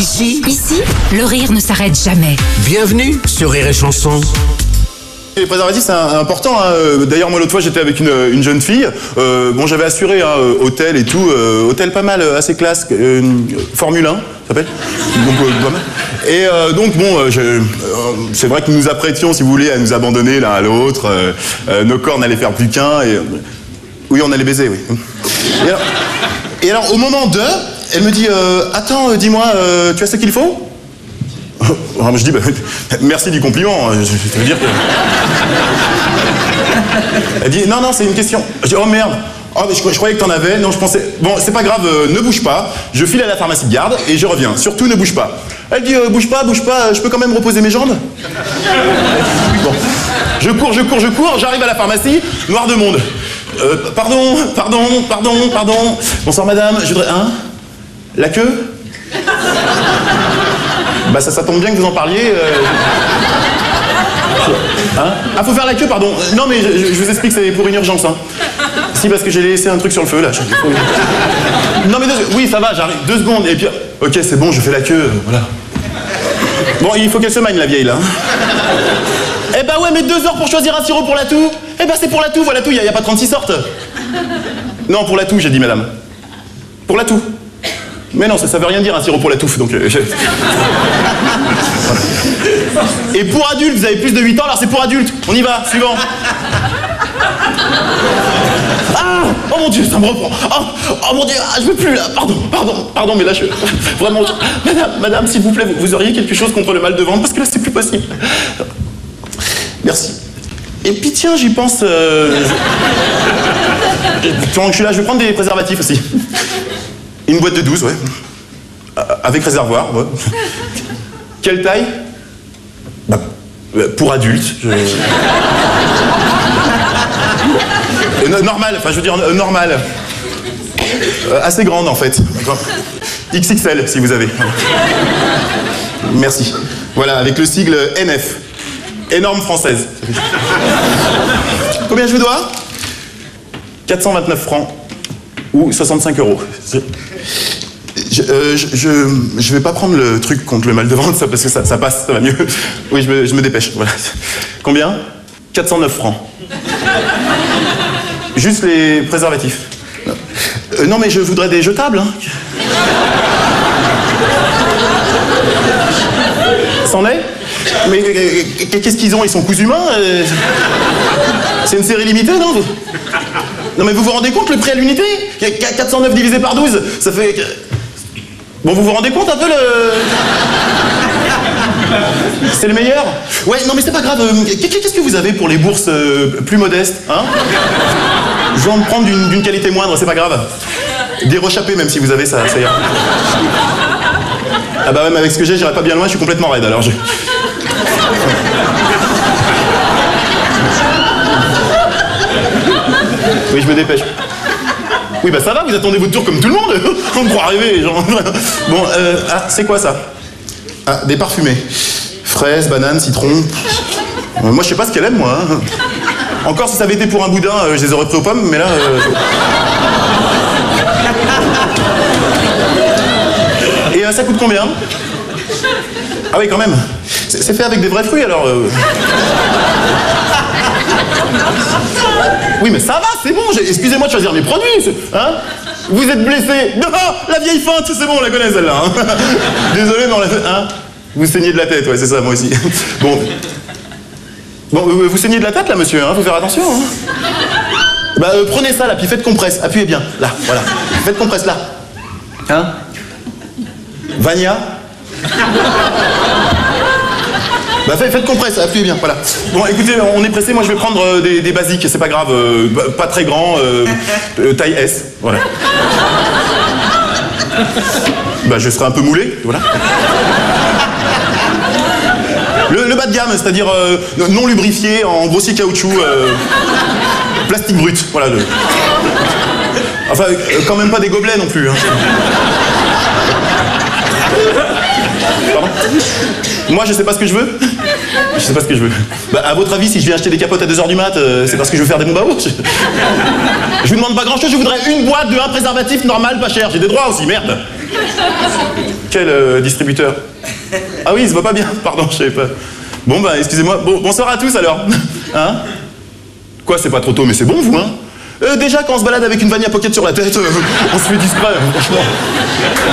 Ici, le rire ne s'arrête jamais. Bienvenue sur Rire et Chanson. Les préservatifs, c'est important. Hein. D'ailleurs, moi, l'autre fois, j'étais avec une jeune fille. Bon, j'avais assuré hôtel et tout. Hôtel pas mal, assez classe. Formule 1, ça s'appelle. Donc, pas mal. Et donc, bon, c'est vrai que nous nous apprêtions, si vous voulez, à nous abandonner l'un à l'autre. Nos corps n'allaient faire plus qu'un. Et oui, on allait baiser, oui. Et alors, au moment de, elle me dit, attends, dis-moi, tu as ce qu'il faut ? Alors, je dis, bah, merci du compliment, je veux dire que... Elle dit, non, c'est une question. Je dis, oh merde, oh, mais je croyais que t'en avais, non, je pensais... Bon, c'est pas grave, ne bouge pas, je file à la pharmacie de garde et je reviens, surtout ne bouge pas. Elle dit, bouge pas, je peux quand même reposer mes jambes ? Bon, je cours, j'arrive à la pharmacie, noir de monde. Pardon. Bonsoir madame, je voudrais... Hein ? La queue ? Bah ça tombe bien que vous en parliez. Hein ? Ah, faut faire la queue, pardon. Non mais je vous explique, c'est pour une urgence. Hein. Si, parce que j'ai laissé un truc sur le feu là. Non mais oui, ça va, j'arrive. 2 secondes et puis... Ok, c'est bon, je fais la queue, voilà. Bon, il faut qu'elle se magne la vieille là. Eh bah ouais, mais 2 heures pour choisir un sirop pour la toux. Eh bah c'est pour la toux, voilà la toux, y a pas 36 sortes. Non, pour la toux, j'ai dit madame. Pour la toux. Mais non, ça veut rien dire un sirop pour la touffe, donc... Et pour adultes, vous avez plus de 8 ans, alors c'est pour adultes. On y va, suivant. Ah, oh mon Dieu, ça me reprend. Oh mon Dieu, je veux plus là. Pardon, mais là je... Vraiment, madame, s'il vous plaît, vous auriez quelque chose contre le mal de ventre, parce que là c'est plus possible. Merci. Et puis tiens, j'y pense... Pendant que je suis là, je vais prendre des préservatifs aussi. Une boîte de 12, ouais. Avec réservoir, ouais. Quelle taille ? Bah, pour adultes. Normal, enfin je veux dire normal. Assez grande en fait. XXL si vous avez. Merci. Voilà, avec le sigle NF. Énorme française. Combien je vous dois ? 429 francs. Ou 65 €. Je vais pas prendre le truc contre le mal de ventre, ça, parce que ça passe, ça va mieux. Oui, je me dépêche. Voilà. Combien ? 409 francs. Juste les préservatifs. Non, mais je voudrais des jetables. Hein. C'en est ? Mais qu'est-ce qu'ils ont ? Ils sont cousus humains ? C'est une série limitée, non ? Non mais vous vous rendez compte le prix à l'unité ? 409 divisé par 12, ça fait... Bon, vous vous rendez compte un peu le... C'est le meilleur ? Ouais, non mais c'est pas grave. Qu'est-ce que vous avez pour les bourses plus modestes, hein ? Je vais en prendre d'une qualité moindre, c'est pas grave. Des rechappés même si vous avez ça ira. Ah bah même avec ce que j'ai, j'irai pas bien loin, je suis complètement raide alors. Oui, je me dépêche. Oui, bah ça va, vous attendez votre tour comme tout le monde. On me croit rêver, genre. Bon, c'est quoi ça ? Ah, des parfumés. Fraises, bananes, citron. Moi, je sais pas ce qu'elle aime, moi. Hein. Encore, si ça avait été pour un boudin, je les aurais pris aux pommes, mais là... Et ça coûte combien ? Ah oui, quand même. C'est fait avec des vrais fruits, alors... Oui, mais ça va, c'est bon, excusez-moi de choisir mes produits, hein ? Vous êtes blessé. Non, la vieille feinte, c'est bon, on la connaît celle-là. Hein. Désolé, mais on l'a fait... Hein ? Vous saignez de la tête, ouais, c'est ça, moi aussi. Bon, vous saignez de la tête, là, monsieur, hein ? Faut faire attention, hein ? Bah, prenez ça, là, puis faites compresse, appuyez bien, là, voilà. Faites compresse, là. Hein ? Vania ? Bah faites compresse, appuyez bien, voilà. Bon écoutez, on est pressé, moi je vais prendre des basiques, c'est pas grave, pas très grand, taille S, voilà. Bah je serai un peu moulé, voilà. Le bas de gamme, c'est-à-dire non lubrifié, en grossier caoutchouc, plastique brut, voilà. Enfin, quand même pas des gobelets non plus, hein. Pardon ? Moi, je sais pas ce que je veux. Je sais pas ce que je veux. Bah, à votre avis, si je viens acheter des capotes à 2h du mat, c'est parce que je veux faire des bombes à eau. Je vous demande pas grand-chose, je voudrais une boîte de 1 préservatif normal, pas cher. J'ai des droits aussi, merde. Quel distributeur? Ah oui, il se voit pas bien, pardon, je savais pas. Bon, bah, excusez-moi. Bon, bonsoir à tous, alors. Hein? Quoi, c'est pas trop tôt, mais c'est bon, vous, hein? Déjà, quand on se balade avec une Vanilla Pocket sur la tête, on se fait discret, franchement.